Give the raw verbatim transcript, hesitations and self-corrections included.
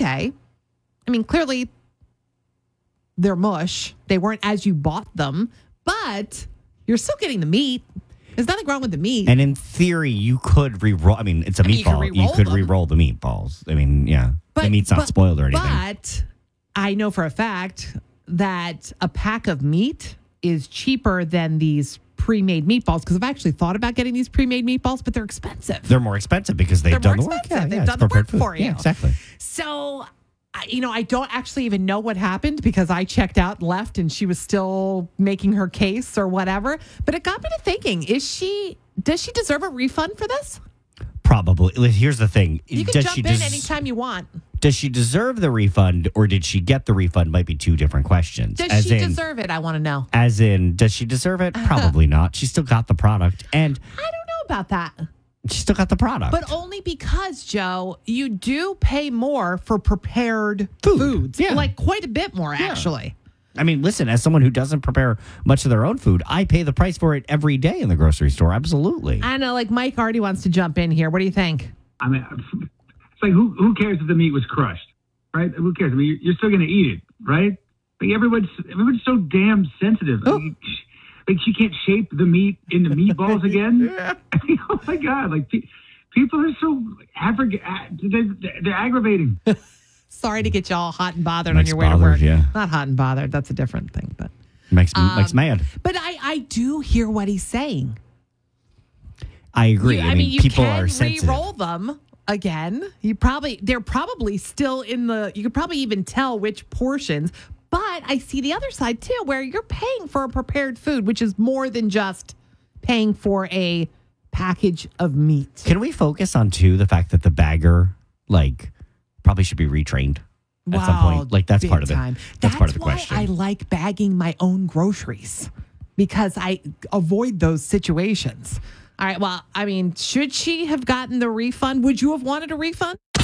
okay. I mean, clearly they're mush. They weren't as you bought them, but you're still getting the meat. There's nothing wrong with the meat. And in theory, you could re-roll. I mean, it's a I mean, you could meatball. You re-roll could them. re-roll the meatballs. I mean, yeah. But, the meat's not but- spoiled or anything. But I know for a fact that a pack of meat is cheaper than these pre-made meatballs, because I've actually thought about getting these pre-made meatballs, but they're expensive. They're more expensive because they've They're done more the work. expensive. They've it's done the prepared work food. for you. Yeah, exactly. So, I- you know, I don't actually even know what happened because I checked out and left and she was still making her case or whatever. But it got me to thinking, is she, does she deserve a refund for this? Probably. Here's the thing. You can Does jump she in des- anytime you want. Does she deserve the refund or did she get the refund? Might be two different questions. Does as she in, deserve it? I want to know. As in, does she deserve it? Probably not. She still got the product. And I don't know about that. she still got the product. But only because, Joe, you do pay more for prepared Food. foods. Yeah. Like quite a bit more, actually. I mean, listen, as someone who doesn't prepare much of their own food, I pay the price for it every day in the grocery store. Absolutely. I know, like Mike already wants to jump in here. What do you think? I mean, it's like, who who cares if the meat was crushed, right? Who cares? I mean, you're, you're still going to eat it, right? Like everyone's everyone's so damn sensitive. I mean, like she can't shape the meat into meatballs again. I mean, oh my god! Like pe- people are so aggra- they're, they're aggravating. Sorry to get you all hot and bothered Makes on your way bothered, to work. yeah. Not hot and bothered. That's a different thing. But Makes Um, makes mad. but I, I do hear what he's saying. I agree. You- I, mean, you people can are sensitive. re-roll them again. You probably they're probably still in the. You could probably even tell which portions. But I see the other side too, where you're paying for a prepared food, which is more than just paying for a package of meat. Can we focus on too the fact that the bagger like probably should be retrained at some Wow, point? Like that's big part of the time. that's, part of the why question. I like bagging my own groceries because I avoid those situations. All right. Well, I mean, should she have gotten the refund? Would you have wanted a refund?